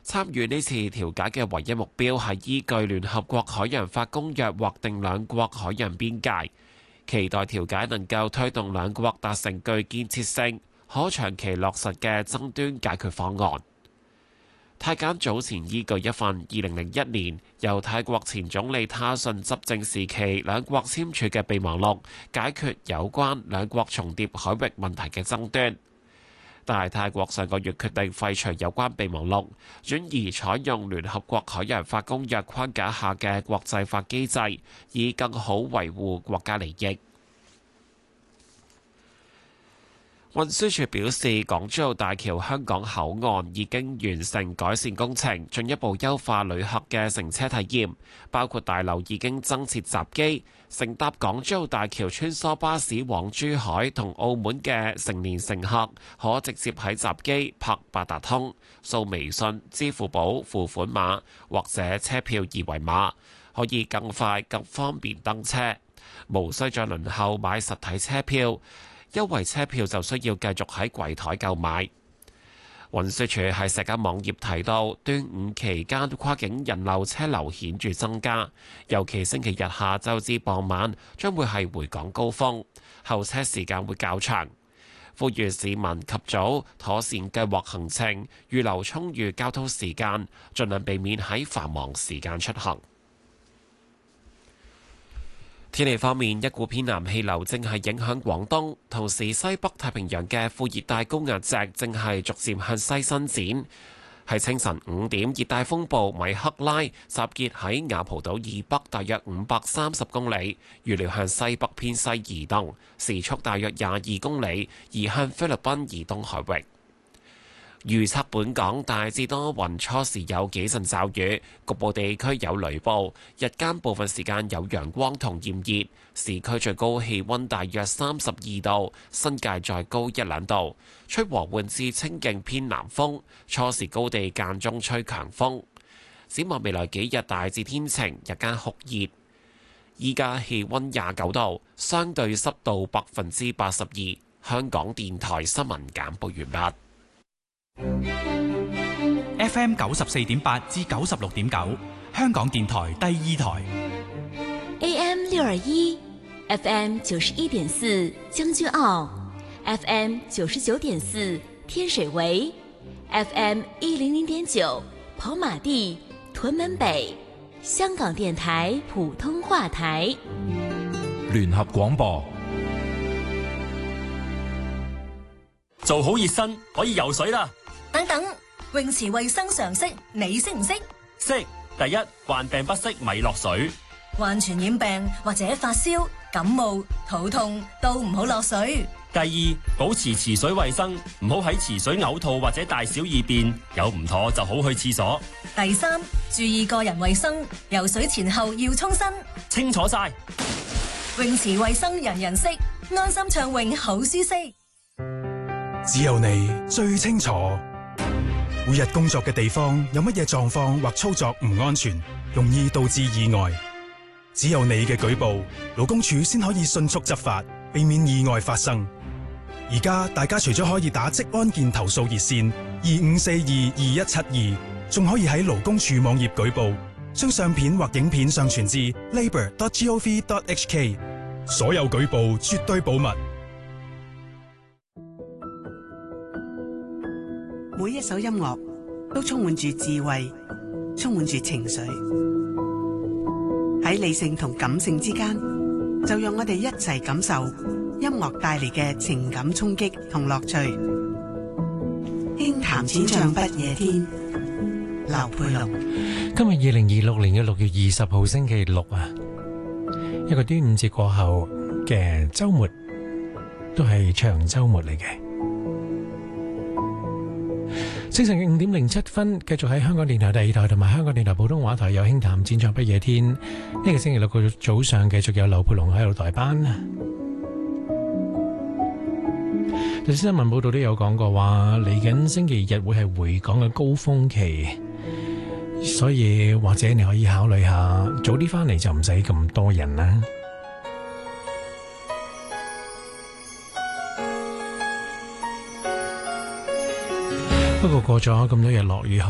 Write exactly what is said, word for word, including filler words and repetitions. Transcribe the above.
參與呢次調解嘅唯一目標係依據聯合國海洋法公約劃定兩國海洋邊界，期待調解能夠推動兩國達成具建設性、可長期落實嘅爭端解決方案。泰柬早前依據一份二零零一年由泰國前總理他信執政時期兩國簽署嘅備忘錄，解決有關兩國重疊海域問題嘅爭端。但係泰國上個月決定廢除有關備忘錄，轉而採用聯合國海洋法公約框架下嘅國際法機制，以更好維護國家利益。運輸署表示，港珠澳大橋香港口岸已經完成改善工程，進一步優化旅客嘅乘車體驗，包括大樓已經增設閘機，乘搭港珠澳大橋穿梭巴士往珠海同澳門嘅成年乘客可直接喺閘機拍八達通、掃微信、支付寶付款碼或者車票二維碼，可以更快更方便登車，無需再輪候買實體車票。優惠車票就需要繼續喺櫃台購買。運輸署喺社交網頁提到，端午期間跨境人流車流顯著增加，尤其星期日下晝至傍晚將會係回港高峰，候車時間會較長。呼籲市民及早妥善計劃行程，預留充裕交通時間，盡量避免喺繁忙時間出行。天氣方面，一股偏南氣流正係影響廣東，同時西北太平洋嘅副熱帶高壓脊正係逐漸向西伸展。喺清晨五點，熱帶風暴米克拉集結喺雅蒲島以北大約五百三十公里，預料向西北偏西移動，時速大約廿二公里，移向菲律賓以東海域。預測本港大致多雲，初時有幾陣驟雨，局部地區有雷暴。日間部分時間有陽光同炎熱，市區最高氣溫大約三十二度，新界再高一兩度。吹和緩至清勁偏南風，初時高地間中吹強風。展望未來幾日大致天晴，日間酷熱。依家氣溫廿九度，相對濕度百分之八十二。香港電台新聞簡報完畢。 F M 九十四點八至九十六點九，香港電台第二台。 A M 六二一 ，F M 九十一點四將軍澳 ，F M 九十九點四天水圍 ，F M 一零零點九跑馬地屯門北，香港電台普通話台。 聯合廣播。 做好熱身可以游水啦。 等等，泳池衛生常識你識唔識？ 識。第一，患病不適咪落水。 患傳染病或者發燒、感冒、肚痛都唔好落水。 第二，保持池水衛生，唔好喺池水嘔吐或者大小二便，有唔妥就好去廁所。 第三，注意個人衛生，游水前後要沖身。 清楚晒。 泳池衛生人人識，安心暢泳好舒適。 只有你最清楚，每日工作嘅地方有乜嘢狀況或操作唔安全，容易導致意外。只有你嘅舉報，勞工處先可以迅速執法，避免意外發生。而家大家除咗可以打職安健投訴熱線二五四二二一七二，仲可以喺勞工處網頁舉報，將相片或影片上傳至 labour dot gov dot h k。所有舉報絕對保密。 每一首音樂都充滿住智慧，充滿住情緒。喺理性同感性之間，就讓我哋一齊感受音樂帶嚟嘅情感衝擊同樂趣。輕談淺唱不夜天，劉佩龍。 今日二零二六年嘅六月二十號星期六啊，一個端午節過後嘅週末，都係長週末嚟嘅。清晨嘅五點零七分，繼續喺香港電台第二台同埋香港電台普通話台有輕談淺唱不夜天。呢個星期六個早上繼續有劉佩龍喺度代班。頭先新聞報道都有講過話，嚟緊星期日會係回港嘅高峰期，所以或者你可以考慮下早啲翻嚟，就唔使咁多人啦。不過過咗咁多日落雨後，